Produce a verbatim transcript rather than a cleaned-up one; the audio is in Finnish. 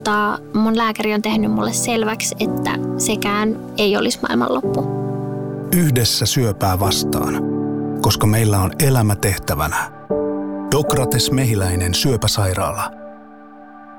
Mutta mun lääkäri on tehnyt mulle selväksi, että sekään ei olisi maailmanloppu. Yhdessä syöpää vastaan, koska meillä on elämä tehtävänä. Dokrates Mehiläinen syöpäsairaala.